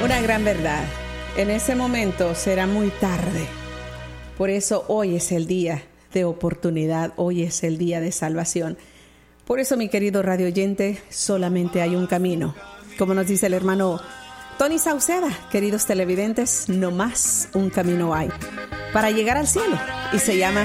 Una gran verdad. En ese momento será muy tarde. Por eso hoy es el día de oportunidad, hoy es el día de salvación. Por eso, mi querido radio oyente, solamente hay un camino. Como nos dice el hermano Tony Sauceda, queridos televidentes, no más un camino hay para llegar al cielo y se llama